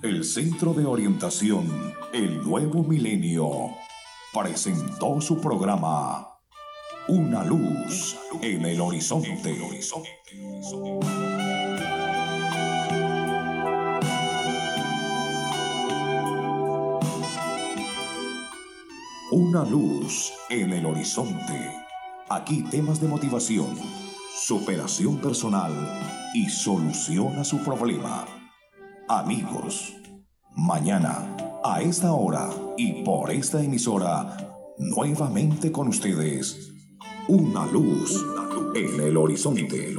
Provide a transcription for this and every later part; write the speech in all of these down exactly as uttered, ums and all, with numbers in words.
El Centro de Orientación El Nuevo Milenio presentó su programa Una Luz en el Horizonte. Una luz en el horizonte. Aquí temas de motivación, superación personal y solución a su problema. Amigos, mañana, a esta hora y por esta emisora, nuevamente con ustedes, Una Luz en el Horizonte.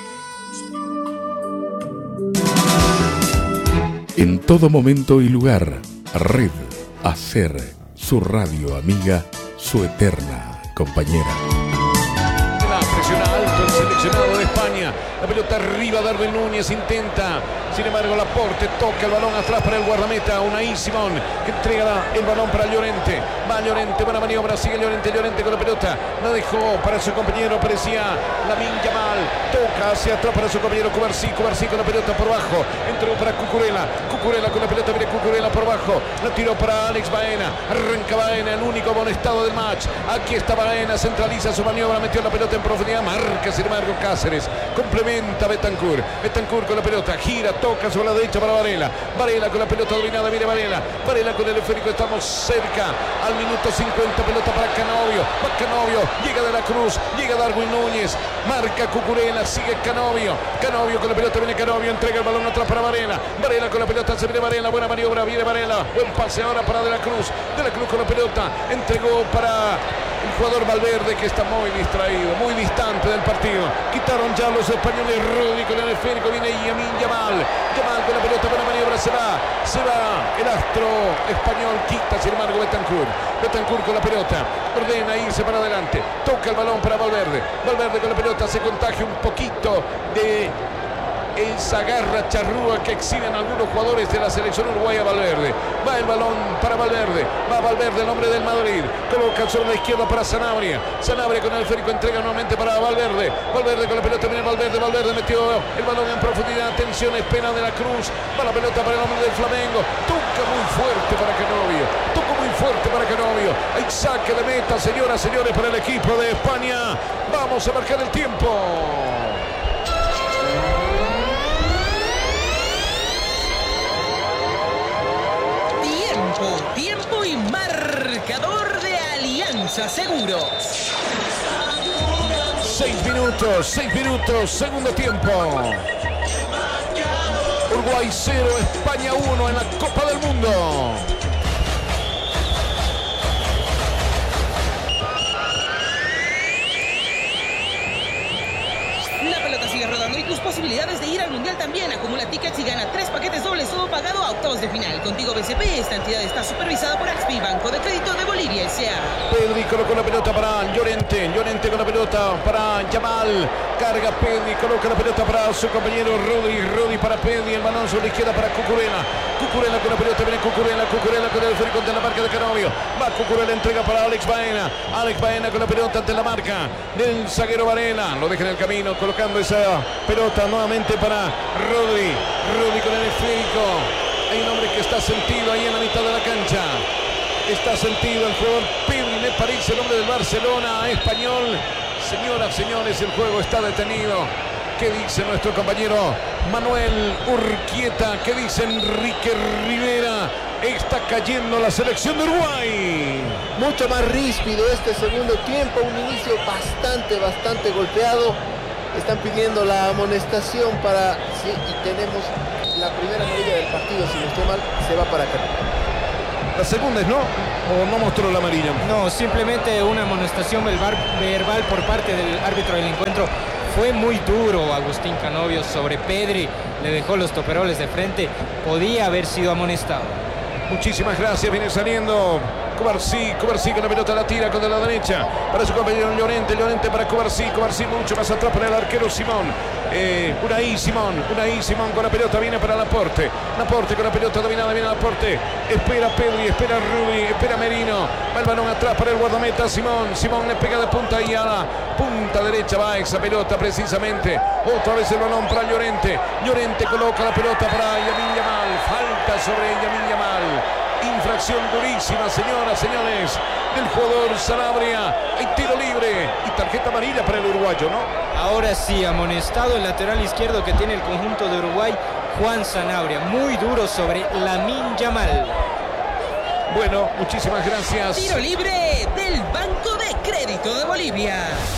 En todo momento y lugar, Red Hacer, su radio amiga, su eterna compañera. Presiona alto el seleccionado de España. La pelota arriba, Darwin Núñez intenta. Sin embargo, Laporte toca el balón atrás para el guardameta. Unai Simón que entrega el balón para Llorente. Va Llorente, buena maniobra. Sigue Llorente, Llorente con la pelota. La dejó para su compañero. Parecía Lamine Yamal. Toca hacia atrás para su compañero Cubarsí. Cubarsí con la pelota por bajo. Entró para Cucurella. Cucurella con la pelota. Viene Cucurella por bajo. La tiró para Alex Baena. Arranca Baena, el único amonestado del match. Aquí está Baena. Centraliza su maniobra. Metió la pelota en profundidad. Marca, sin embargo, Cáceres. Complementa Bentancur. Bentancur con la pelota. Gira, toca sobre la derecha para Varela. Varela con la pelota dominada. Viene Varela. Varela con el esférico. Estamos cerca al minuto cincuenta. Pelota para Canovio. Va Canovio. Llega De la Cruz. Llega Darwin Núñez. Marca Cucurella. Sigue Canovio. Canovio con la pelota. Viene Canovio. Entrega el balón atrás para Varela. Varela con la pelota. Se viene Varela. Buena maniobra. Viene Varela. Buen pase ahora para De la Cruz. De la Cruz con la pelota. Entregó para el jugador Valverde, que está muy distraído, muy distante del partido. Quitaron ya los españoles. Rudy con el esférico. Viene Lamine Yamal. Yamal con la pelota. Buena maniobra. Se va. Se va. El astro español quita, sin embargo, Bentancur. Bentancur con la pelota. Ordena irse para adelante. Toca el balón para Valverde. Valverde con la pelota. Se contagia un poquito de esa garra charrúa que exhiben algunos jugadores de la selección uruguaya. Valverde. Va el balón para Valverde. Va Valverde, el hombre del Madrid. Coloca sobre la izquierda para Sanabria. Sanabria con el esférico. Entrega nuevamente para Valverde. Valverde con la pelota. Viene Valverde. Valverde metió el balón en profundidad. Atención, espera De la Cruz. Va la pelota para el hombre del Flamengo. Toca muy fuerte para Canovio. Toca muy fuerte para Canovio. Hay saque de meta, señoras, señores, para el equipo de España. Vamos a marcar el tiempo. Tiempo y marcador de Alianza Seguros. Seis minutos, seis minutos, segundo tiempo. Uruguay cero, España uno en la Copa del Mundo. Rodando y tus posibilidades de ir al Mundial también. Acumula tickets y gana tres paquetes dobles, todo pagado a octavos de final. Contigo B C P, esta entidad está supervisada por Axpi, Banco de Crédito de Bolivia S A Pedri colocó la pelota para Llorente. Llorente con la pelota para Yamal. Carga Pedri, coloca la pelota para su compañero Rudy. Rudy para Pedri, el balón sobre la izquierda para Cucurella. Cucurella con la pelota, viene Cucurella. Cucurella con el esférico ante la marca de Canovio. Va Cucurella, entrega para Alex Baena. Alex Baena con la pelota ante la marca del zaguero Varela. Lo deja en el camino, colocando esa pelota nuevamente para Rodri. Rodri con el esférico. Hay un hombre que está sentido ahí en la mitad de la cancha. Está sentido el jugador Pedri, me parece, el hombre del Barcelona español. Señoras, señores, el juego está detenido. ¿Qué dice nuestro compañero Manuel Urquieta? ¿Qué dice Enrique Rivera? Está cayendo la selección de Uruguay. Mucho más ríspido este segundo tiempo. Un inicio bastante, bastante golpeado. Están pidiendo la amonestación para... Sí, y tenemos la primera amarilla del partido. Si no estoy mal, se va para acá. La segunda es no, o no mostró la amarilla. No, simplemente una amonestación verbal, verbal por parte del árbitro del encuentro. Fue muy duro Agustín Canovio sobre Pedri. Le dejó los toperoles de frente. Podía haber sido amonestado. Muchísimas gracias. Viene saliendo Cubarsí, Cubarsí con la pelota, la tira con la derecha para su compañero Llorente, Llorente para Cubarsí, Cubarsí mucho más atrás para el arquero Simón. Eh, Unai Simón, Unai Simón con la pelota, viene para Laporte, Laporte con la pelota dominada, viene Laporte, espera Pedri, espera Rudy, espera Merino, va el balón atrás para el guardameta Simón, Simón le pega de punta y a la punta derecha va esa pelota precisamente, otra vez el balón para Llorente, Llorente coloca la pelota para Lamine Yamal, falta sobre Lamine Yamal. Infracción durísima, señoras, señores, del jugador Sanabria. Hay tiro libre y tarjeta amarilla para el uruguayo, ¿no? Ahora sí, amonestado el lateral izquierdo que tiene el conjunto de Uruguay, Juan Sanabria. Muy duro sobre Lamine Yamal. Bueno, muchísimas gracias. Tiro libre del Banco de Crédito de Bolivia.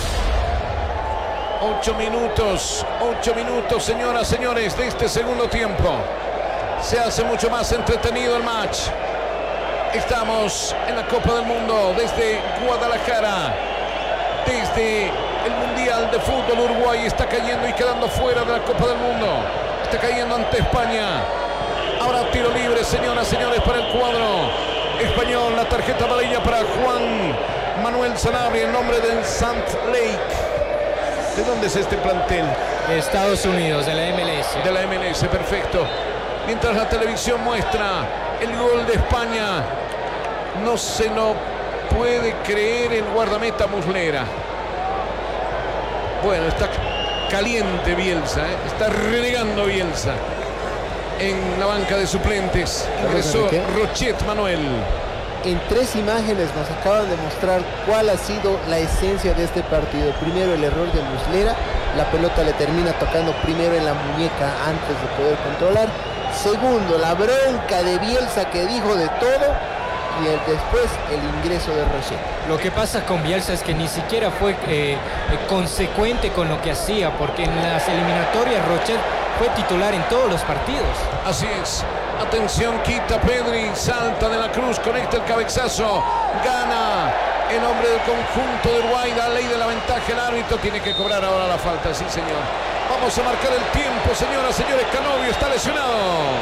Ocho minutos, ocho minutos, señoras, señores, de este segundo tiempo. Se hace mucho más entretenido el match. Estamos en la Copa del Mundo desde Guadalajara. Desde el Mundial de Fútbol, Uruguay está cayendo y quedando fuera de la Copa del Mundo. Está cayendo ante España. Ahora tiro libre, señoras, señores, para el cuadro español. La tarjeta amarilla para Juan Manuel Sanabria, en nombre del Salt Lake. ¿De dónde es este plantel? De Estados Unidos, de la M L S. De la M L S, perfecto. Mientras la televisión muestra el gol de España, no se lo puede creer el guardameta Muslera. Bueno, está caliente Bielsa, ¿eh? Está renegando Bielsa. En la banca de suplentes ingresó Rochet Manuel. En tres imágenes nos acaban de mostrar cuál ha sido la esencia de este partido. Primero, el error de Muslera. La pelota le termina tocando primero en la muñeca antes de poder controlar. Segundo, la bronca de Bielsa, que dijo de todo. Y el, después el ingreso de Rochet. Lo que pasa con Bielsa es que ni siquiera fue eh, consecuente con lo que hacía, porque en las eliminatorias Rochet fue titular en todos los partidos. Así es. Atención, quita Pedri, salta de la Cruz, conecta el cabezazo, gana el hombre del conjunto de Uruguay, da ley de la ventaja, el árbitro tiene que cobrar ahora la falta, sí señor. Vamos a marcar el tiempo, señoras, señores. Canovio está lesionado.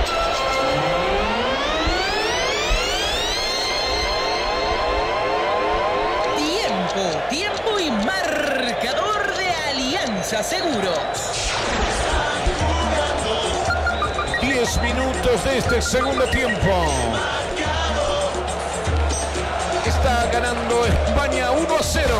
Tiempo, tiempo y marcador de Alianza Seguros. diez minutos de este segundo tiempo. Está ganando España uno a cero.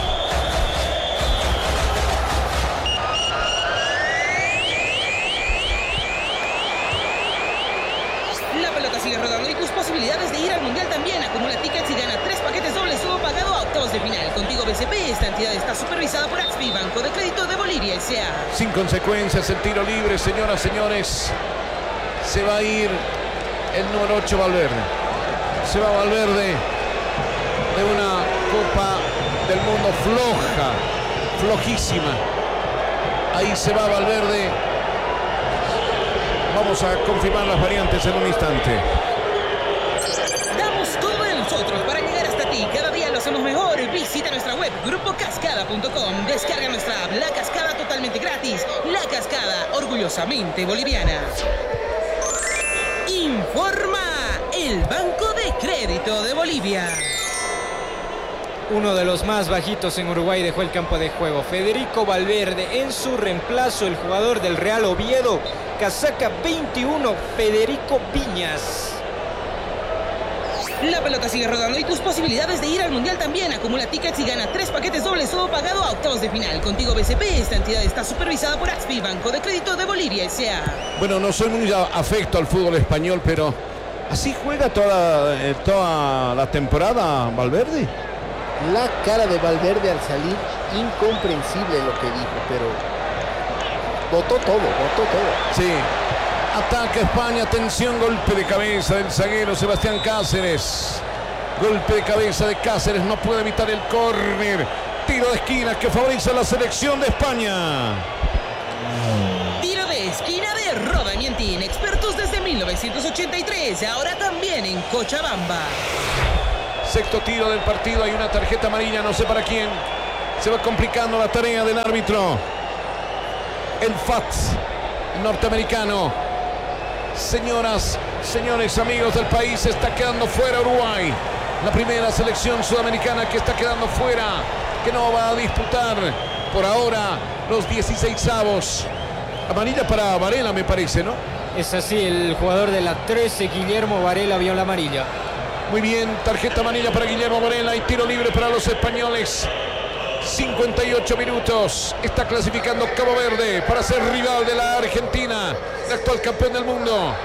La pelota sigue rodando y tus posibilidades de ir al Mundial también. Acumula tickets y gana tres paquetes dobles todo pagado a octavos de final. Contigo B C P, esta entidad está supervisada por Axpi, Banco de Crédito de Bolivia S A. Sin consecuencias el tiro libre, señoras, señores. Se va a ir el número ocho, Valverde. Se va Valverde de una Copa del Mundo floja, flojísima. Ahí se va Valverde. Vamos a confirmar las variantes en un instante. Damos todo de nosotros para llegar hasta ti. Cada día lo hacemos mejor. Visita nuestra web, grupo cascada punto com. Descarga nuestra app, La Cascada, totalmente gratis. La Cascada, orgullosamente boliviana. Informa el Banco de Crédito de Bolivia. Uno de los más bajitos en Uruguay dejó el campo de juego. Federico Valverde, en su reemplazo el jugador del Real Oviedo, casaca veintiuno, Federico Viñas. La pelota sigue rodando y tus posibilidades de ir al Mundial también. Acumula tickets y gana tres paquetes dobles todo pagado a octavos de final. Contigo B C P, esta entidad está supervisada por Axpi, Banco de Crédito de Bolivia S A. Bueno, no soy muy afecto al fútbol español, pero ¿así juega toda, eh, toda la temporada Valverde? La cara de Valverde al salir, incomprensible lo que dijo, pero votó todo, votó todo. Sí. Ataca España, atención, golpe de cabeza del zaguero Sebastián Cáceres. Golpe de cabeza de Cáceres, no puede evitar el córner. Tiro de esquina que favorece a la selección de España. Tiro de esquina de Roda Mientín, expertos desde mil novecientos ochenta y tres, ahora también en Cochabamba. Sexto tiro del partido, hay una tarjeta amarilla, no sé para quién. Se va complicando la tarea del árbitro. El F A T norteamericano. Señoras, señores, amigos del país, está quedando fuera Uruguay. La primera selección sudamericana que está quedando fuera, que no va a disputar por ahora los dieciseisavos. Amarilla para Varela, me parece, ¿no? Es así, el jugador de la trece, Guillermo Varela, vio la amarilla. Muy bien, tarjeta amarilla para Guillermo Varela y tiro libre para los españoles. cincuenta y ocho minutos. Está clasificando Cabo Verde para ser rival de la Argentina, el actual campeón del mundo.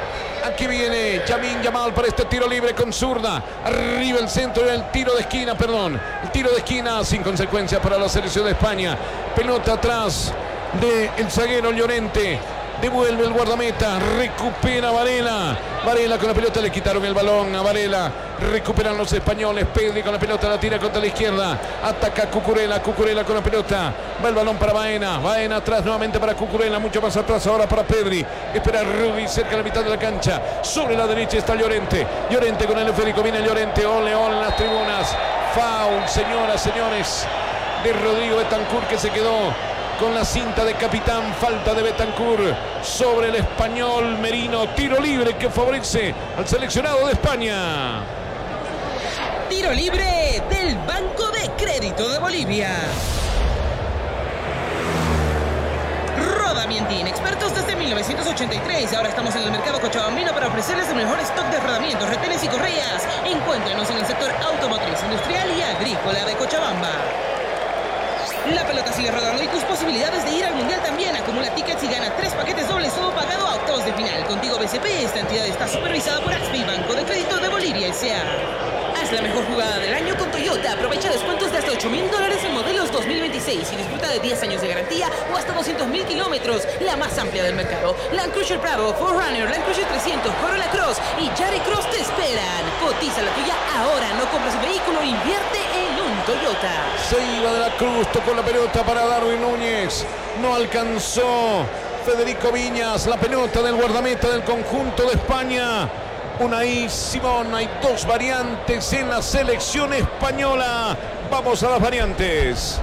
Aquí viene Yamin Yamal para este tiro libre con zurda. Arriba el centro y el tiro de esquina, perdón. El tiro de esquina sin consecuencia para la selección de España. Pelota atrás del zaguero Llorente. Devuelve el guardameta, recupera Varela. Varela con la pelota, le quitaron el balón a Varela. Recuperan los españoles. Pedri con la pelota, la tira contra la izquierda. Ataca Cucurella, Cucurella con la pelota. Va el balón para Baena. Baena atrás nuevamente para Cucurella. Mucho más atrás ahora para Pedri. Espera Rubi cerca de la mitad de la cancha. Sobre la derecha está Llorente. Llorente con el esférico. Viene Llorente. Ole, ole en las tribunas. Foul, señoras, señores, de Rodrigo Bentancur, que se quedó con la cinta de capitán. Falta de Bentancur sobre el español Merino. Tiro libre que favorece al seleccionado de España. Tiro libre del Banco de Crédito de Bolivia. Rodamientín, expertos desde mil novecientos ochenta y tres. Ahora estamos en el mercado cochabambino para ofrecerles el mejor stock de rodamientos, retenes y correas. Encuéntrenos en el sector automotriz, industrial y agrícola de Cochabamba. La pelota sigue rodando y tus posibilidades de ir al Mundial también. Acumula tickets y gana tres paquetes dobles, todo pagado a octavos de final. Contigo B C P, esta entidad está supervisada por Axpi, Banco de Crédito de Bolivia S A Haz la mejor jugada del año con Toyota. Aprovecha descuentos de hasta ocho mil dólares en modelos dos mil veintiséis y disfruta de diez años de garantía o hasta doscientos mil kilómetros, la más amplia del mercado. Land Cruiser Prado, cuatro runner, Land Cruiser trescientos, Corolla Cross y Yaris Cross te esperan. Cotiza la tuya ahora, no compres un vehículo, invierte en un Toyota. Se iba de la Cruz, tocó la pelota para Darwin Núñez. No alcanzó Federico Viñas. La pelota del guardameta del conjunto de España. Unai Simón. Hay dos variantes en la selección española. Vamos a las variantes.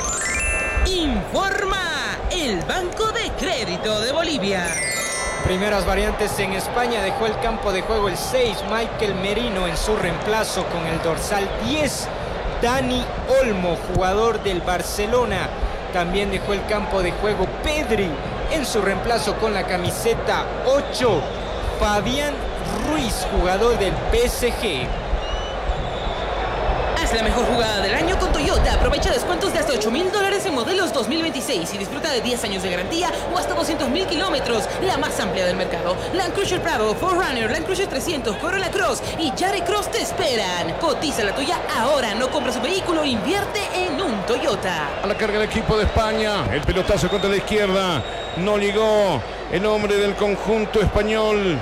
Informa el Banco de Crédito de Bolivia. Primeras variantes en España. Dejó el campo de juego el seis, Michael Merino. En su reemplazo con el dorsal diez, Dani Olmo, jugador del Barcelona. También dejó el campo de juego Pedri. En su reemplazo con la camiseta ocho, Fabián Ruiz, jugador del P S G. Haz la mejor jugada del año con Toyota. Aprovecha descuentos de hasta ocho mil dólares en modelos dos mil veintiséis y disfruta de diez años de garantía o hasta doscientos mil kilómetros, la más amplia del mercado. Land Cruiser Prado, cuatro runner, Land Cruiser trescientos, Corolla Cross y Yaris Cross te esperan. Cotiza la tuya ahora, no compres un vehículo, invierte en un Toyota. A la carga del equipo de España. El pelotazo contra la izquierda. No llegó el hombre del conjunto español.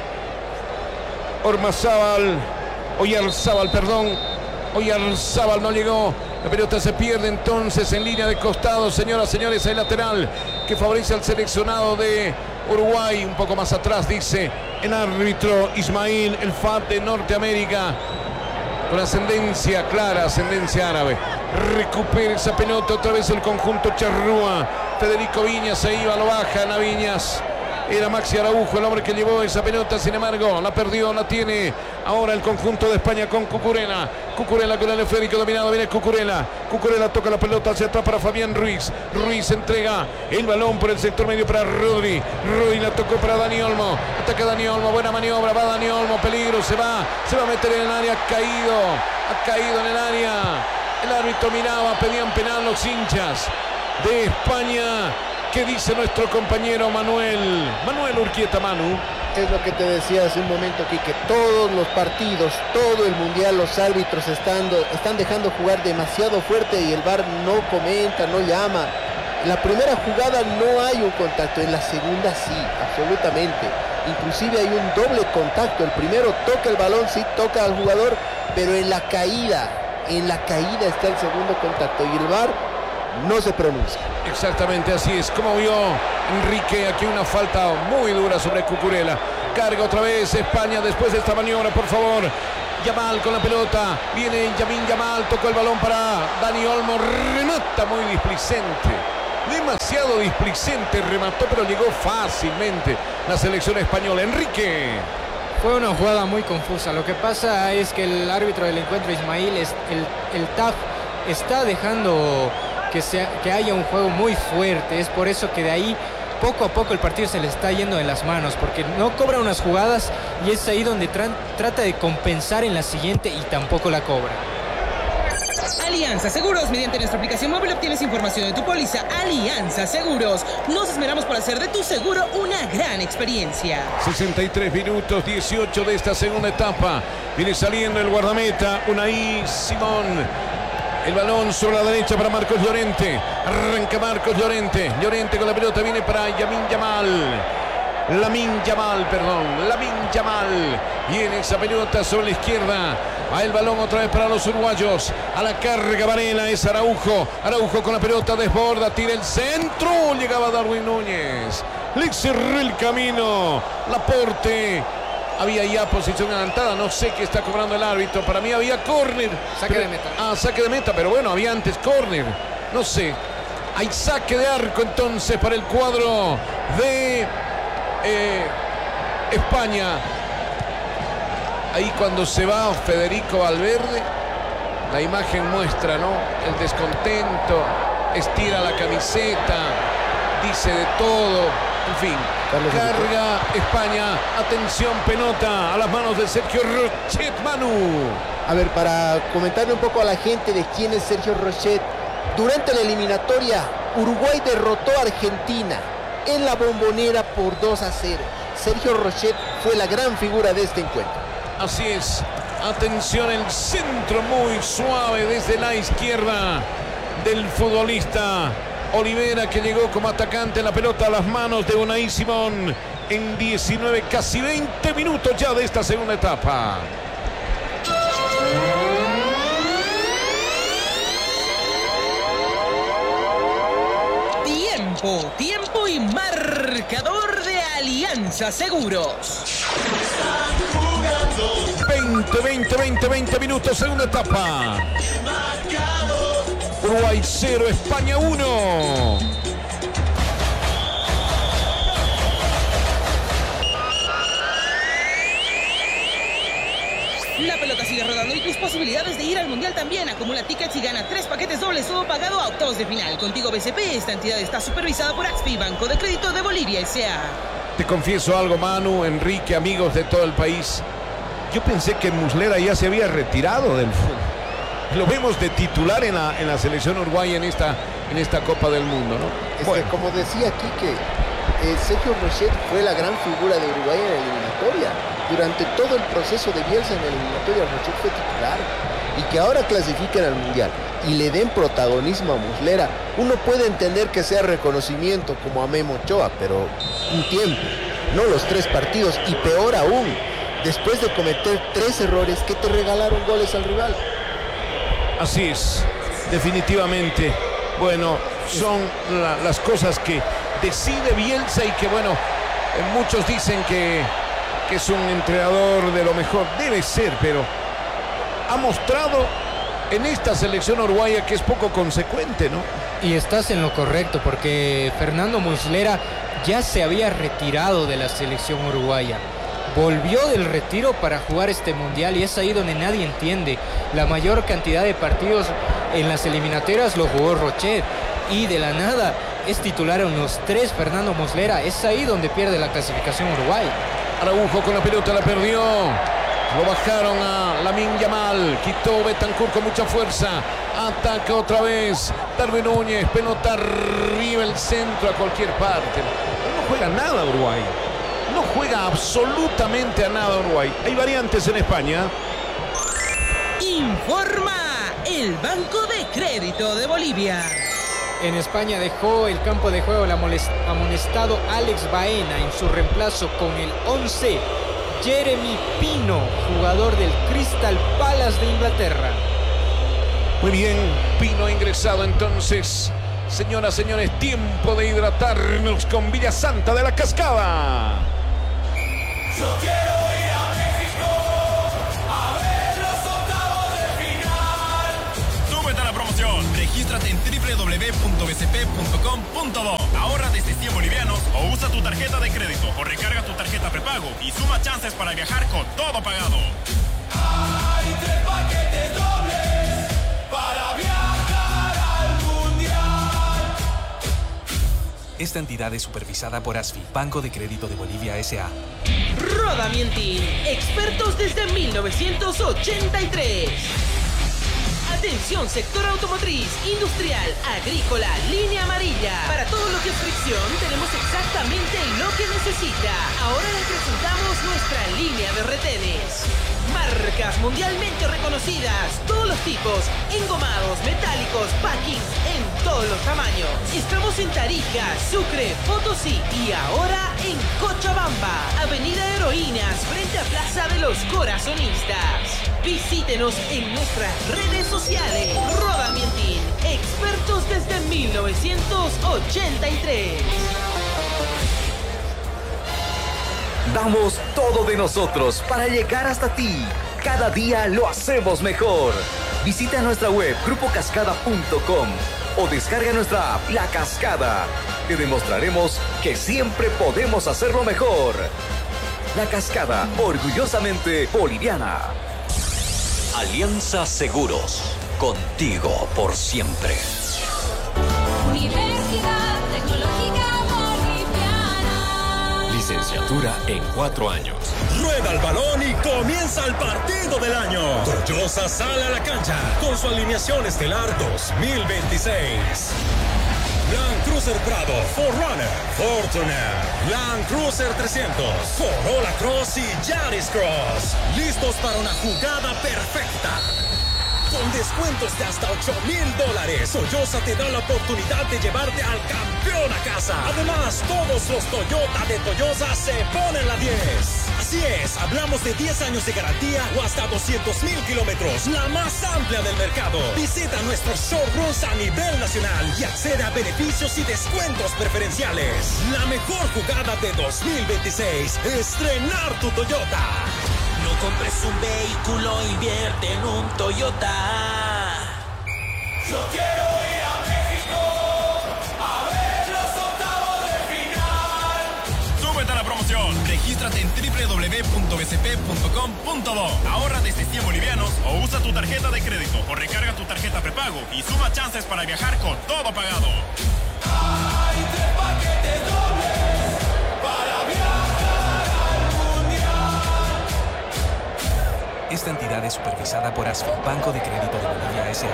Ormazábal. Oyarzábal, perdón. Oyarzábal no llegó. La pelota se pierde entonces en línea de costado. Señoras, señores, hay lateral que favorece al seleccionado de Uruguay. Un poco más atrás dice el árbitro Ismail El Fat de Norteamérica. Con ascendencia clara, ascendencia árabe. Recupera esa pelota otra vez el conjunto charrúa. Federico Viñas se iba, lo baja a Viñas. Era Maxi Araujo el hombre que llevó esa pelota, sin embargo la perdió, la tiene ahora el conjunto de España con Cucurella. Cucurella con el esférico dominado, viene Cucurella. Cucurella toca la pelota hacia atrás para Fabián Ruiz. Ruiz entrega el balón por el sector medio para Rodri. Rodri la tocó para Dani Olmo. Ataca Dani Olmo, buena maniobra, va Dani Olmo, peligro, se va, se va a meter en el área, ha caído, ha caído en el área. El árbitro miraba, pedían penal los hinchas de España. ¿Qué dice nuestro compañero Manuel? Manuel Urquieta, Manu. Es lo que te decía hace un momento aquí, que todos los partidos, todo el mundial, los árbitros están, están dejando jugar demasiado fuerte y el V A R no comenta, no llama. En la primera jugada no hay un contacto, en la segunda sí, absolutamente. Inclusive hay un doble contacto. El primero toca el balón, sí toca al jugador, pero en la caída, en la caída está el segundo contacto y el V A R no se pronuncia. Exactamente así es. Como vio Enrique, aquí una falta muy dura sobre Cucurella. Carga otra vez España después de esta maniobra, por favor. Yamal con la pelota. Viene Yamin Yamal, tocó el balón para Dani Olmo. Remata muy displicente. Demasiado displicente remató, pero llegó fácilmente la selección española. Enrique. Fue una jugada muy confusa. Lo que pasa es que el árbitro del encuentro, Ismail, es el, el T A F, está dejando que, sea, que haya un juego muy fuerte. Es por eso que de ahí poco a poco el partido se le está yendo de las manos, porque no cobra unas jugadas y es ahí donde tra trata de compensar en la siguiente y tampoco la cobra. Al Alianza Seguros. Mediante nuestra aplicación móvil obtienes información de tu póliza. Alianza Seguros. Nos esmeramos por hacer de tu seguro una gran experiencia. sesenta y tres minutos, dieciocho de esta segunda etapa. Viene saliendo el guardameta, Unai Simón. El balón sobre la derecha para Marcos Llorente. Arranca Marcos Llorente. Llorente con la pelota viene para Lamine Yamal. Lamine Yamal, perdón. Lamine Yamal. Viene esa pelota sobre la izquierda. Va el balón otra vez para los uruguayos. A la carga Varela es Araujo. Araujo con la pelota desborda. Tira el centro. Llegaba Darwin Núñez. Le cerró el camino. Laporte. Había ya posición adelantada, no sé qué está cobrando el árbitro. Para mí había córner. Saque pero, de meta. Ah, saque de meta, pero bueno, había antes córner. No sé. Hay saque de arco entonces para el cuadro de eh, España. Ahí cuando se va Federico Valverde, la imagen muestra, ¿no? El descontento, estira la camiseta, dice de todo. En fin, carga España. Atención, pelota a las manos de Sergio Rochet. Manu. A ver, para comentarle un poco a la gente de quién es Sergio Rochet. Durante la eliminatoria, Uruguay derrotó a Argentina en la Bombonera por dos a cero. Sergio Rochet fue la gran figura de este encuentro. Así es. Atención, el centro muy suave desde la izquierda del futbolista Olivera, que llegó como atacante. La pelota a las manos de Unai Simón en diecinueve, casi veinte minutos ya de esta segunda etapa. Tiempo, tiempo y marcador de Alianza Seguros. veinte, veinte, veinte, veinte minutos, segunda etapa. Uruguay cero, España uno. La pelota sigue rodando y tus posibilidades de ir al Mundial también. Acumula tickets y gana tres paquetes dobles todo pagado a octavos de final. Contigo B C P, esta entidad está supervisada por Axpi, Banco de Crédito de Bolivia S A Te confieso algo, Manu, Enrique, amigos de todo el país. Yo pensé que Muslera ya se había retirado del fútbol. Lo vemos de titular en la, en la selección uruguaya en esta, en esta Copa del Mundo, ¿no? Es Bueno. que, como decía aquí, que eh, Sergio Rochet fue la gran figura de Uruguay en la eliminatoria. Durante todo el proceso de Bielsa en la eliminatoria, Rochet fue titular. Y que ahora clasifiquen al Mundial y le den protagonismo a Muslera, uno puede entender que sea reconocimiento como a Memo Ochoa, pero un tiempo, no los tres partidos, y peor aún, después de cometer tres errores que te regalaron goles al rival. Así es, definitivamente. Bueno, son la, las cosas que decide Bielsa y que, bueno, eh, muchos dicen que, que es un entrenador de lo mejor. Debe ser, pero ha mostrado en esta selección uruguaya que es poco consecuente, ¿no? Y estás en lo correcto, porque Fernando Muslera ya se había retirado de la selección uruguaya. Volvió del retiro para jugar este mundial y es ahí donde nadie entiende. La mayor cantidad de partidos en las eliminatorias lo jugó Rochet y de la nada es titular en los tres Fernando Muslera. Es ahí donde pierde la clasificación Uruguay. Araujo con la pelota, la perdió. Lo bajaron a Lamine Yamal. Quitó Betancur con mucha fuerza. Ataca otra vez Darwin Núñez. Pelota arriba, el centro a cualquier parte. No juega nada Uruguay. No juega absolutamente a nada Uruguay. Hay variantes en España. Informa el Banco de Crédito de Bolivia. En España dejó el campo de juego el amonestado Alex Baena. En su reemplazo con el once, Jeremy Pino, jugador del Crystal Palace de Inglaterra. Muy bien, Pino ha ingresado entonces. Señoras, señores, tiempo de hidratarnos con Villa Santa de la Cascada. Yo quiero ir a México a ver los octavos de final. Súbete a la promoción. Regístrate en doble u doble u doble u punto b c p punto com punto do. Ahorra desde cien bolivianos o usa tu tarjeta de crédito o recarga tu tarjeta prepago y suma chances para viajar con todo pagado. Hay tres paquetes dobles para viajar al mundial. Esta entidad es supervisada por ASFI, Banco de Crédito de Bolivia S A Rodamientin, expertos desde mil novecientos ochenta y tres. Atención, sector automotriz, industrial, agrícola, línea amarilla. Para todo lo que es fricción, tenemos exactamente lo que necesita. Ahora les presentamos nuestra línea de retenes. Marcas mundialmente reconocidas, todos los tipos, engomados, metálicos, packings, en todos los tamaños. Estamos en Tarija, Sucre, Potosí y ahora en Cochabamba, Avenida Heroínas, frente a Plaza de los Corazonistas. Visítenos en nuestras redes sociales. Rodamientin, expertos desde mil novecientos ochenta y tres. Damos todo de nosotros para llegar hasta ti. Cada día lo hacemos mejor. Visita nuestra web grupo cascada punto com o descarga nuestra app La Cascada. Te demostraremos que siempre podemos hacerlo mejor. La Cascada, orgullosamente boliviana. Alianza Seguros, contigo por siempre. Universidad Tecnológica Boliviana. Licenciatura en cuatro años. Rueda el balón y comienza el partido del año. Toyosa sale a la cancha con su alineación estelar dos mil veintiséis. Land Cruiser Prado, cuatro runner, Fortuner, Land Cruiser trescientos, Corolla Cross y Yaris Cross. Listos para una jugada perfecta. Con descuentos de hasta ocho mil dólares, Toyosa te da la oportunidad de llevarte al campeón a casa. Además, todos los Toyota de Toyosa se ponen la diez. Así es, hablamos de diez años de garantía o hasta doscientos mil kilómetros, la más amplia del mercado. Visita nuestros showrooms a nivel nacional y accede a beneficios y descuentos preferenciales. La mejor jugada de dos mil veintiséis, estrenar tu Toyota. No compres un vehículo, invierte en un Toyota. Yo quiero ir a México a ver los octavos de final. Súbete a la promoción. Regístrate en doble u doble u doble u punto b c p punto com punto do. Ahorra desde cien bolivianos o usa tu tarjeta de crédito o recarga tu tarjeta prepago y suma chances para viajar con todo pagado. Hay tres paquetes dobles para viajar al mundial. Esta entidad es supervisada por ASFI, Banco de Crédito de Bolivia S A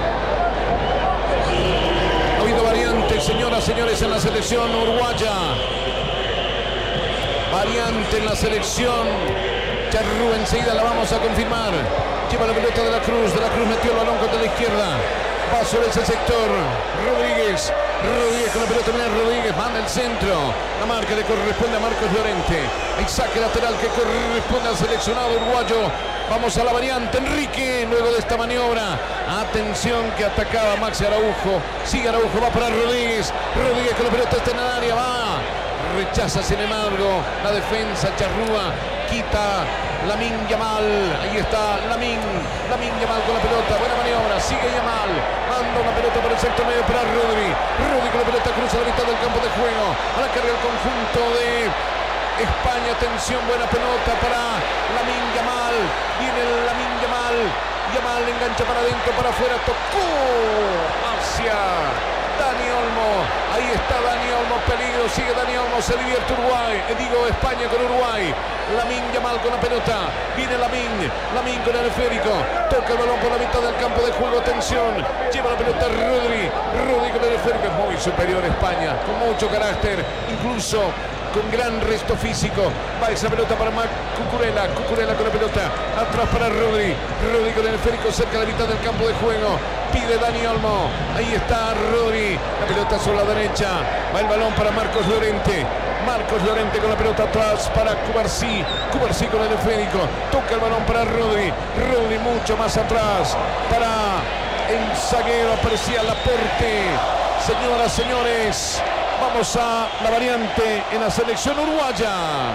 Ha habido variante, señoras, señores, en la selección uruguaya. Variante en la selección. Charrúa enseguida la vamos a confirmar. Lleva la pelota de la Cruz. De la Cruz metió el balón contra la izquierda. Va sobre ese sector. Rodríguez. Rodríguez con la pelota. Mira, Rodríguez manda el centro. La marca le corresponde a Marcos Llorente. El saque lateral que corresponde al seleccionado uruguayo. Vamos a la variante. Enrique, luego de esta maniobra. Atención que atacaba Maxi Araujo. Sigue Araujo, va para Rodríguez. Rodríguez con la pelota está en el área. Va. Rechaza, sin embargo, la defensa. Charrúa quita Lamine Yamal. Ahí está Lamine. Lamine Yamal con la pelota. Buena maniobra. Sigue Yamal. Manda una pelota por el sector medio para Rodri. Rodri con la pelota cruza la mitad del campo de juego. A la carga el conjunto de España. Atención, buena pelota para Lamine Yamal. Viene Lamine Yamal. Yamal engancha para adentro, para afuera. Tocó hacia Dani Olmo. Ahí está Dani Olmo, peligro, sigue Dani Olmo, se divierte Uruguay, eh, digo España con Uruguay. Lamine Yamal con la pelota, viene Lamine, Lamine con el esférico, toca el balón por la mitad del campo de juego, atención, lleva la pelota Rodri, Rodri con el esférico, es muy superior España, con mucho carácter, incluso con gran resto físico. Va esa pelota para Mac Cucurella. Cucurella con la pelota. Atrás para Rodri. Rodri con el esférico cerca de la mitad del campo de juego. Pide Dani Olmo. Ahí está Rodri. La pelota sobre la derecha. Va el balón para Marcos Llorente. Marcos Llorente con la pelota atrás para Cubarsí. Cubarsí con el esférico. Toca el balón para Rodri. Rodri mucho más atrás. Para el zaguero. Aparecía Laporte. Señoras, señores, vamos a la variante en la selección uruguaya.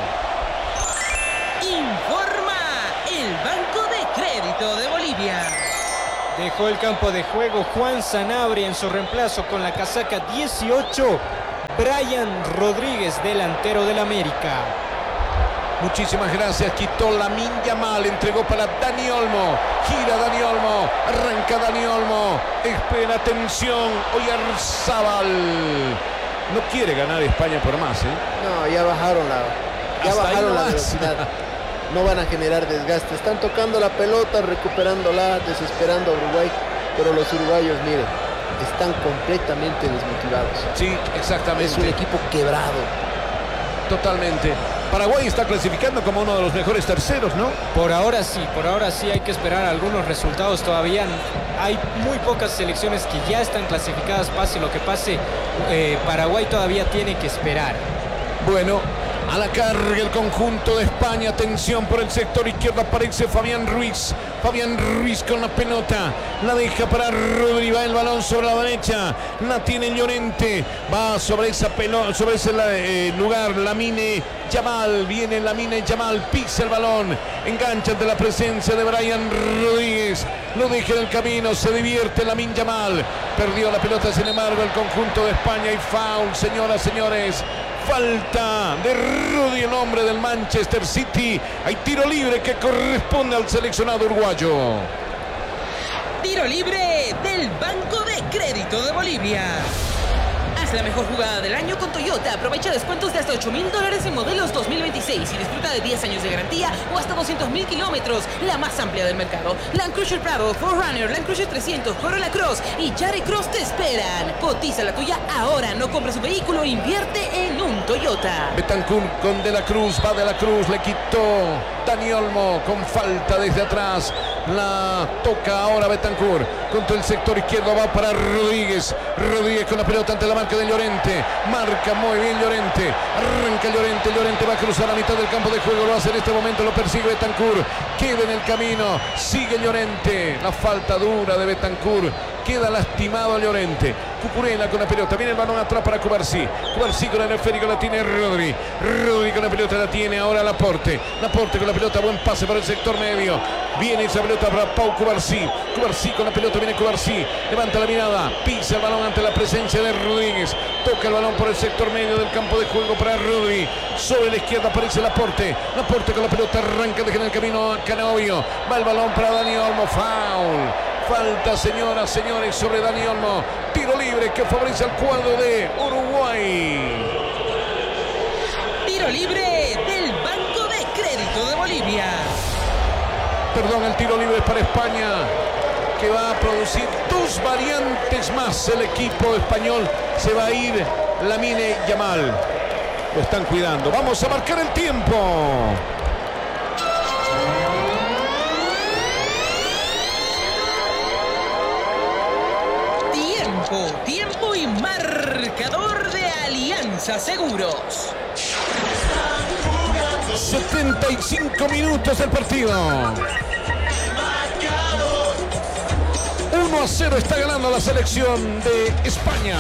Informa el Banco de Crédito de Bolivia. Dejó el campo de juego Juan Sanabria en su reemplazo con la casaca dieciocho. Brian Rodríguez, delantero del América. Muchísimas gracias. Quitó Lamine Yamal, entregó para Dani Olmo. Gira Dani Olmo, arranca Dani Olmo. Espera, atención, Oyarzábal. No quiere ganar España por más, ¿eh? No, ya bajaron la, ya Hasta bajaron no la velocidad. No van a generar desgaste. Están tocando la pelota, recuperándola, desesperando a Uruguay. pero los uruguayos, miren, están completamente desmotivados. Sí, exactamente. Es un equipo quebrado. Totalmente. Paraguay está clasificando como uno de los mejores terceros, ¿no? Por ahora sí, por ahora sí hay que esperar algunos resultados todavía. Hay muy pocas selecciones que ya están clasificadas, pase lo que pase. Eh, Paraguay todavía tiene que esperar. Bueno, a la carga el conjunto de España. Atención por el sector izquierdo, aparece Fabián Ruiz. Fabián Ruiz con la pelota. La deja para Rodri. Va el balón sobre la derecha. La tiene Llorente. Va sobre esa pelota, sobre ese eh, lugar. Lamine Yamal. Viene Lamine Yamal. Pisa el balón. Engancha ante la presencia de Brian Rodríguez. Lo deja en el camino. Se divierte Lamine Yamal. Perdió la pelota, sin embargo, el conjunto de España. Y foul, señoras, señores. Falta de Rudy, el hombre del Manchester City. Hay tiro libre que corresponde al seleccionado uruguayo. Tiro libre del Banco de Crédito de Bolivia. Haz la mejor jugada del año con Toyota. Aprovecha descuentos de hasta ocho mil dólares en modelos dos mil veintiséis y disfruta de diez años de garantía o hasta doscientos mil kilómetros, la más amplia del mercado. Land Cruiser Prado, cuatro Runner, Land Cruiser trescientos, Corolla Cross y Yari Cross te esperan. Cotiza la tuya ahora. No compres un vehículo, invierte en un Toyota. Betancourt con De la Cruz. Va De la Cruz, le quitó Dani Olmo con falta desde atrás. La toca ahora Betancourt contra el sector izquierdo. Va para Rodríguez. Rodríguez con la pelota ante la marca de Llorente. Marca muy bien Llorente. Arranca Llorente. Llorente va a cruzar la mitad del campo de juego. Lo hace en este momento. Lo persigue Betancourt. Queda en el camino. Sigue Llorente. La falta dura de Betancourt. Queda lastimado Llorente. Cucurella con la pelota. Viene el balón atrás para Cubarsí. Cubarsí con el esférico la tiene Rodri. Rodri con la pelota la tiene ahora Laporte. Laporte con la pelota. Buen pase para el sector medio. Viene esa pelota para Pau Cubarsí. Cubarsí con la pelota. Viene Cubarsí. Levanta la mirada. Pisa el balón ante la presencia de Rodríguez. Toca el balón por el sector medio del campo de juego para Rodri. Sobre la izquierda aparece Laporte. Laporte con la pelota. Arranca, deja en el camino a Canovio. Va el balón para Dani Olmo. Foul. Falta, señoras, señores, sobre Dani Olmo. Tiro libre que favorece al cuadro de Uruguay. Tiro libre del Banco de Crédito de Bolivia. Perdón, el tiro libre es para España, que va a producir dos variantes más. El equipo español se va a ir Lamine Yamal. Lo están cuidando. Vamos a marcar el tiempo. Tiempo y marcador de Alianza Seguros. setenta y cinco minutos del partido. uno a cero está ganando la selección de España.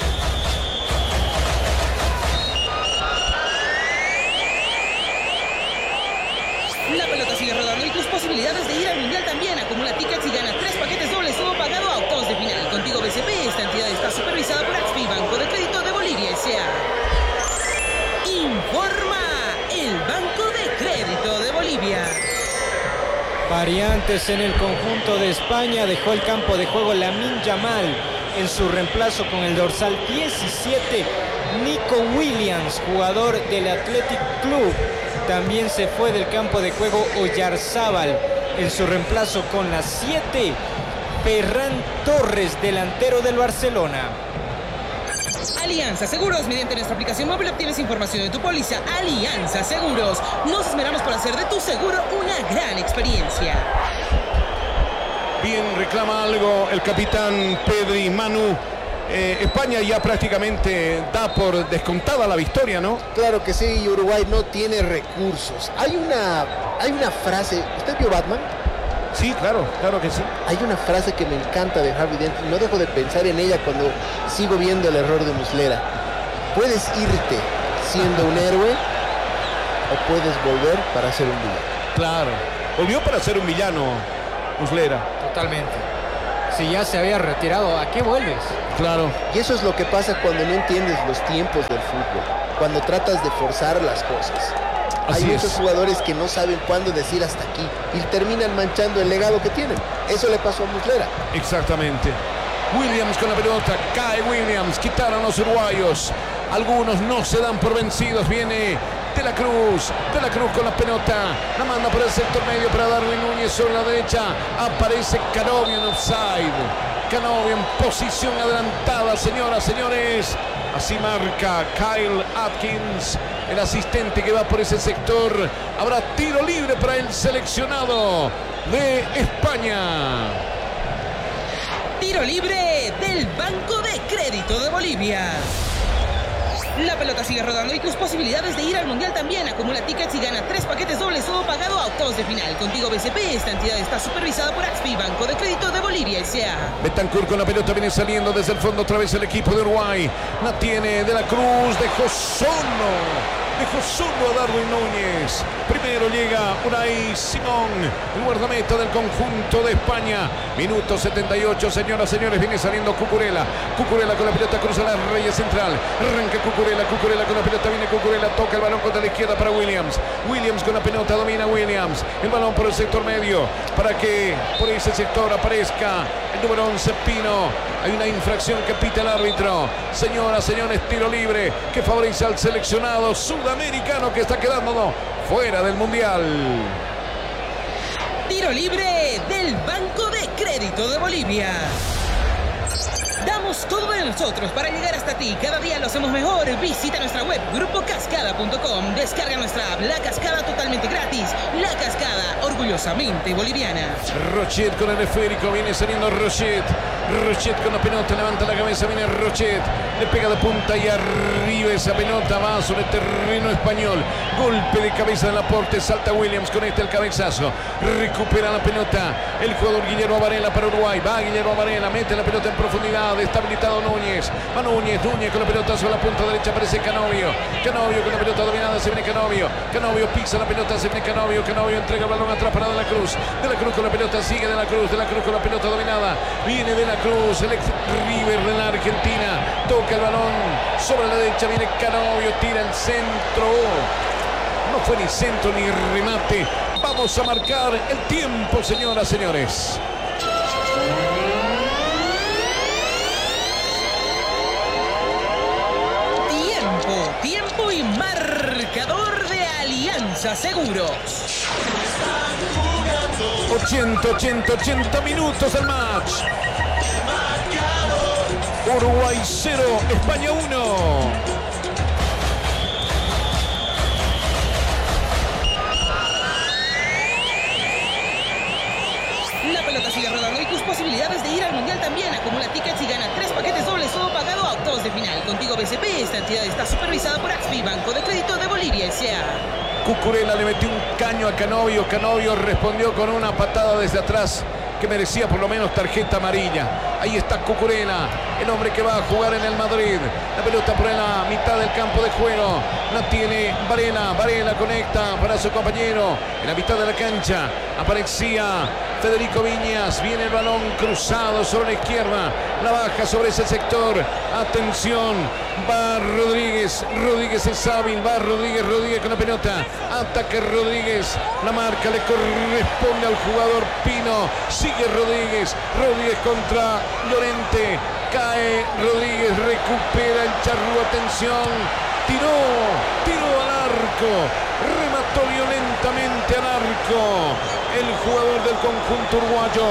La pelota sigue rodando y tus posibilidades de ir al Mundial también. Acumula tickets y gana tres paquetes dobles, todo pagado a octavos de final. Contigo B C P, esta entidad está supervisada por Axpi, Banco de Crédito de Bolivia S A Informa el Banco de Crédito de Bolivia. Variantes en el conjunto de España. Dejó el campo de juego Lamine Yamal. En su reemplazo con el dorsal diecisiete, Nico Williams, jugador del Athletic Club. También se fue del campo de juego Oyarzábal. En su reemplazo con la siete, Ferran Torres, delantero del Barcelona. Alianza Seguros, mediante nuestra aplicación móvil obtienes información de tu póliza. Alianza Seguros, nos esmeramos por hacer de tu seguro una gran experiencia. Bien, reclama algo el capitán Pedri. Manu. Eh, España ya prácticamente da por descontada la victoria, ¿no? Claro que sí, y Uruguay no tiene recursos. Hay una, hay una frase, ¿usted vio Batman? Sí, claro, claro que sí. Hay una frase que me encanta de Harvey Dent y no dejo de pensar en ella cuando sigo viendo el error de Muslera. Puedes irte siendo un héroe o puedes volver para ser un villano. Claro, volvió para ser un villano, Muslera. Totalmente. Si ya se había retirado, ¿a qué vuelves? Claro. Y eso es lo que pasa cuando no entiendes los tiempos del fútbol, cuando tratas de forzar las cosas. Así Hay muchos es. jugadores que no saben cuándo decir hasta aquí y terminan manchando el legado que tienen. Eso le pasó a Muslera. Exactamente. Williams con la pelota, cae Williams, quitaron los uruguayos. Algunos no se dan por vencidos. Viene De la Cruz, De la Cruz con la pelota, la manda por el sector medio para Darwin Núñez sobre la derecha, aparece Canovio en offside, Canovio en posición adelantada, señoras, señores, así marca Kyle Atkins, el asistente que va por ese sector. Habrá tiro libre para el seleccionado de España. Tiro libre del Banco de Crédito de Bolivia. La pelota sigue rodando y tus posibilidades de ir al Mundial también. Acumula tickets y gana tres paquetes dobles o pagado a octavos de final. Contigo B C P, esta entidad está supervisada por Axpi, Banco de Crédito de Bolivia S A Betancourt con la pelota viene saliendo desde el fondo otra vez el equipo de Uruguay. La tiene De la Cruz, dejó solo. Dejó solo a Darwin Núñez. Primero llega Unai Simón, el guardameta del conjunto de España. Minuto setenta y ocho, señoras, señores. Viene saliendo Cucurella. Cucurella con la pelota, cruza la raya central. Arranca Cucurella, Cucurella con la pelota. Viene Cucurella, toca el balón contra la izquierda para Williams. Williams con la pelota, domina Williams. El balón por el sector medio para que por ese sector aparezca el número once, Pino. Hay una infracción que pita el árbitro. Señoras, señores, tiro libre que favorece al seleccionado sudamericano que está quedando fuera del Mundial. Tiro libre del Banco de Crédito de Bolivia. Damos todo de nosotros para llegar hasta ti. Cada día lo hacemos mejor. Visita nuestra web grupo cascada punto com. Descarga nuestra app La Cascada totalmente gratis. La Cascada, orgullosamente boliviana. Rochet con el esférico. Viene saliendo Rochet. Rochet con la pelota. Levanta la cabeza. Viene Rochet. Le pega de punta y arriba esa pelota va sobre terreno español. Golpe de cabeza del aporte. Salta Williams con este el cabezazo. Recupera la pelota el jugador Guillermo Varela para Uruguay. Va Guillermo Varela. Mete la pelota en profundidad. Está habilitado Núñez. Va Núñez. Núñez con la pelota sobre la punta derecha. Aparece Canovio. Canovio con la pelota dominada. Se viene Canovio. Canovio pisa la pelota. Se viene Canovio. Canovio entrega el balón atrás para De la Cruz. De la Cruz con la pelota. Sigue De la Cruz. De la Cruz con la pelota dominada. Viene De la Cruz. El ex River de la Argentina. Toca el balón sobre la derecha. Viene Canovio. Tira el centro. No fue ni centro ni remate. Vamos a marcar el tiempo, señoras, señores. Tiempo, tiempo y marcador de Alianza Seguros. ochenta, ochenta, ochenta minutos al match. Uruguay cero, España uno. La pelota sigue rodando y tus posibilidades de ir al Mundial también. Acumula tickets y gana tres paquetes dobles o pagado a octavos de final. Contigo B C P, esta entidad está supervisada por Axpi, Banco de Crédito de Bolivia S A Cucurella le metió un caño a Canovio. Canovio respondió con una patada desde atrás que merecía por lo menos tarjeta amarilla. Ahí está Cucurella, el hombre que va a jugar en el Madrid. La pelota por la mitad del campo de juego. La tiene Varela. Varela conecta para su compañero. En la mitad de la cancha aparecía Federico Viñas. Viene el balón cruzado sobre la izquierda. La baja sobre ese sector. Atención. Va Rodríguez. Rodríguez es hábil. Va Rodríguez. Rodríguez con la pelota. Ataca Rodríguez. La marca le corresponde al jugador Pino. Sigue Rodríguez. Rodríguez contra Llorente. Cae Rodríguez. Recupera el Charrúa. Atención. Tiró. Tiró al arco. Remató violentamente al arco el jugador del conjunto uruguayo.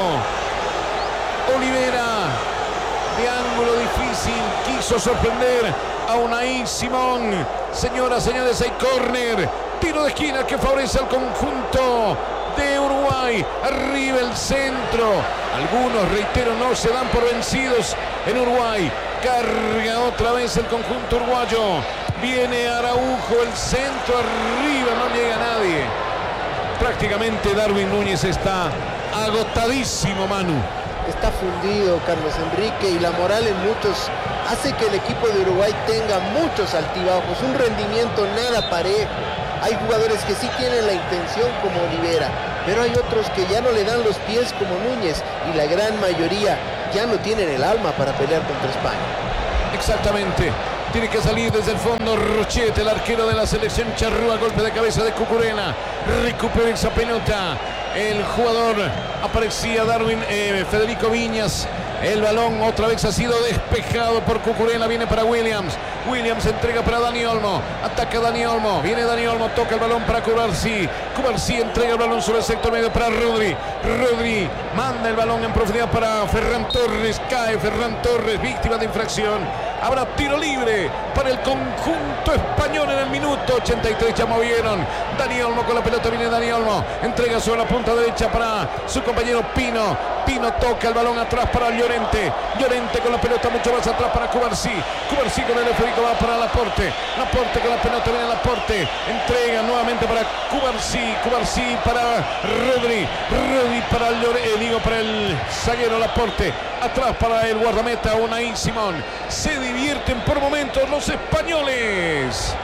Olivera, de ángulo difícil, quiso sorprender a Unai Simón. Señoras, señores, hay córner. Tiro de esquina que favorece al conjunto de Uruguay. Arriba el centro. Algunos, reitero, no se dan por vencidos en Uruguay. Carga otra vez el conjunto uruguayo. Viene Araujo, el centro arriba, no llega nadie. Prácticamente Darwin Núñez está agotadísimo, Manu. Está fundido Carlos Enrique y la moral en muchos hace que el equipo de Uruguay tenga muchos altibajos, un rendimiento nada parejo. Hay jugadores que sí tienen la intención como Olivera, pero hay otros que ya no le dan los pies como Núñez y la gran mayoría ya no tienen el alma para pelear contra España. Exactamente. Tiene que salir desde el fondo Rochet, el arquero de la selección charrúa. Golpe de cabeza de Cucurella. Recupera esa pelota. El jugador aparecía Darwin, eh, Federico Viñas. El balón otra vez ha sido despejado por Cucurella. Viene para Williams. Williams entrega para Dani Olmo. Ataca Dani Olmo. Viene Dani Olmo. Toca el balón para Cubarsí. Cubarsí entrega el balón sobre el sector medio para Rodri. Rodri manda el balón en profundidad para Ferran Torres. Cae Ferran Torres, víctima de infracción. Habrá tiro libre para el conjunto español en el minuto ochenta y tres. Ya movieron. Dani Olmo con la pelota. Viene Dani Olmo. Entrega sobre la punta derecha para su compañero Pino. Pino toca el balón atrás para Llorente. Llorente con la pelota mucho más atrás para Cubarsí. Cubarsí con el esférico va para Laporte. Laporte con la pelota. Viene Laporte. Entrega nuevamente para Cubarsí. Cubarsí para Rodri. Rodri para Llorente. Eh, digo para el zaguero Laporte. Atrás para el guardameta Unai Simón. Se divierten por momentos los españoles.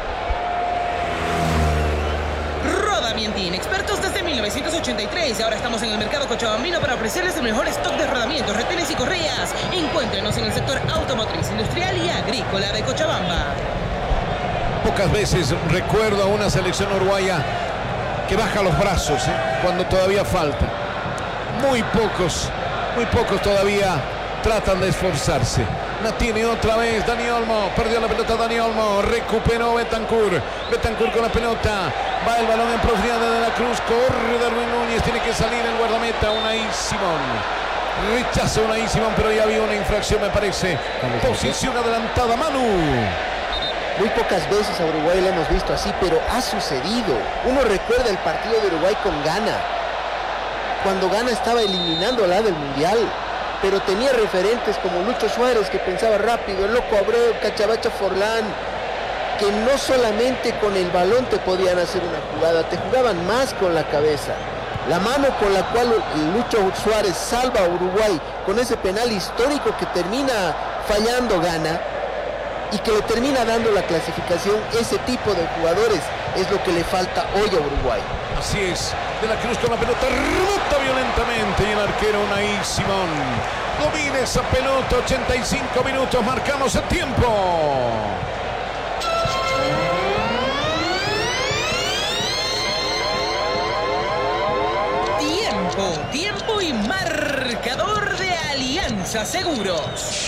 Rodamientín, expertos desde mil novecientos ochenta y tres. Ahora estamos en el mercado cochabambino para ofrecerles el mejor stock de rodamientos, retenes y correas. Encuéntrenos en el sector automotriz, industrial y agrícola de Cochabamba. Pocas veces recuerdo a una selección uruguaya que baja los brazos, ¿eh? cuando todavía falta. Muy pocos, muy pocos todavía tratan de esforzarse. La tiene otra vez Dani Olmo. Perdió la pelota Dani Olmo. Recuperó Bentancur. Bentancur con la pelota. Va el balón en profundidad de De la Cruz. Corre Darwin Núñez. Tiene que salir el guardameta Unai Simón. Rechaza Unai Simón, pero ya había una infracción, me parece. Posición adelantada, Manu. Muy pocas veces a Uruguay le hemos visto así, pero ha sucedido. Uno recuerda el partido de Uruguay con Ghana, cuando Ghana estaba eliminando la del Mundial, pero tenía referentes como Lucho Suárez, que pensaba rápido, el Loco Abreu, Cachabacha Forlán, que no solamente con el balón te podían hacer una jugada, te jugaban más con la cabeza. La mano con la cual Lucho Suárez salva a Uruguay con ese penal histórico que termina fallando Ghana y que le termina dando la clasificación, ese tipo de jugadores es lo que le falta hoy a Uruguay. Así es, De la Cruz con la pelota, rebota violentamente y el arquero Unai Simón domina esa pelota. Ochenta y cinco minutos, marcamos el tiempo. Tiempo, tiempo y marcador de Alianza Seguros.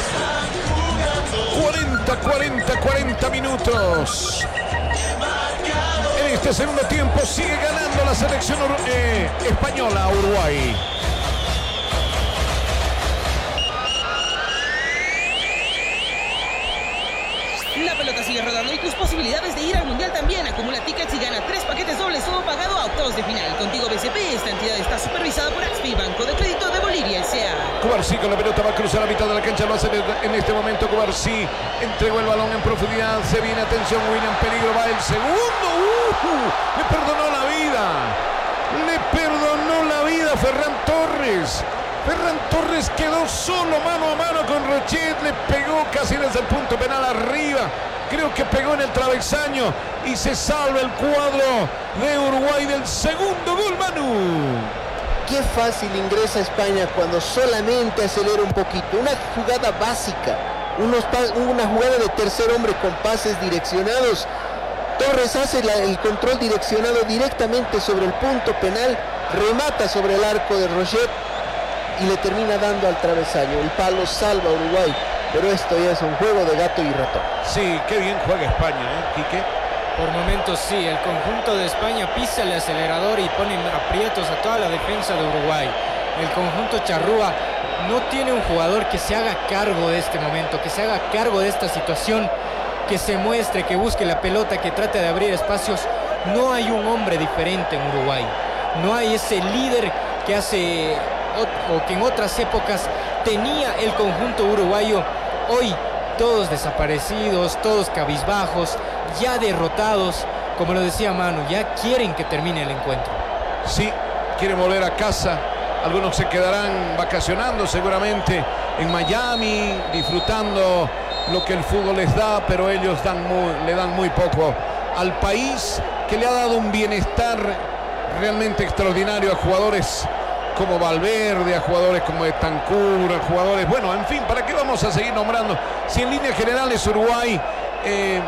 cuarenta, cuarenta, cuarenta minutos. En este segundo tiempo sigue ganando la selección eh, española a Uruguay. La pelota sigue rodando y tus posibilidades de ir al Mundial también. Acumula tickets y gana tres paquetes dobles, todo pagado a octavos de final. Contigo B C P, esta entidad está supervisada por Axpi, Banco de Crédito de Bolivia S A Cubarsí con la pelota va a cruzar la mitad de la cancha, lo hace en este momento Cubarsí. Entregó el balón en profundidad, se viene, atención, William, peligro, va el segundo. Uh, le perdonó la vida. Le perdonó la vida a Ferran Torres. Ferran Torres quedó solo mano a mano con Rochet, le pegó casi desde el punto penal arriba, creo que pegó en el travesaño y se salva el cuadro de Uruguay del segundo gol, Manu. Qué fácil ingresa España cuando solamente acelera un poquito, una jugada básica, unos una jugada de tercer hombre con pases direccionados. Torres hace la, el control direccionado directamente sobre el punto penal, remata sobre el arco de Rochet y le termina dando al travesaño. El palo salva a Uruguay, pero esto ya es un juego de gato y ratón. Sí, qué bien juega España, ¿eh, Quique? Por momentos sí, el conjunto de España pisa el acelerador y pone aprietos a toda la defensa de Uruguay. El conjunto charrúa no tiene un jugador que se haga cargo de este momento, que se haga cargo de esta situación, que se muestre, que busque la pelota, que trate de abrir espacios. No hay un hombre diferente en Uruguay. No hay ese líder que hace o que en otras épocas tenía el conjunto uruguayo. Hoy todos desaparecidos, todos cabizbajos, ya derrotados, como lo decía Manu, ya quieren que termine el encuentro. Sí, quieren volver a casa. Algunos se quedarán vacacionando seguramente en Miami, disfrutando lo que el fútbol les da, pero ellos dan muy, le dan muy poco al país, que le ha dado un bienestar realmente extraordinario a jugadores como Valverde, a jugadores como Bentancur, a jugadores, bueno, en fin, ¿para qué vamos a seguir nombrando? Si en líneas generales Uruguay eh,